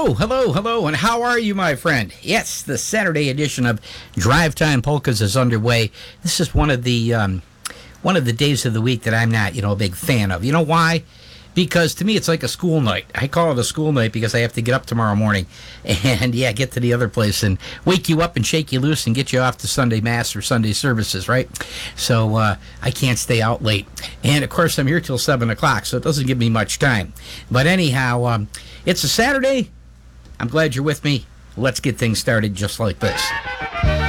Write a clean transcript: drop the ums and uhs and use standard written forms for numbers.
Hello, and how are you, my friend? Yes, the Saturday edition of Drive Time Polkas is underway. This is one of the days of the week that I'm not, a big fan of. You know why? Because to me, it's like a school night. I call it a school night because I have to get up tomorrow morning and, get to the other place and wake you up and shake you loose and get you off to Sunday Mass or Sunday services, right? So I can't stay out late. And, of course, I'm here till 7 o'clock, so it doesn't give me much time. But anyhow, it's a Saturday. I'm glad you're with me. Let's get things started just like this.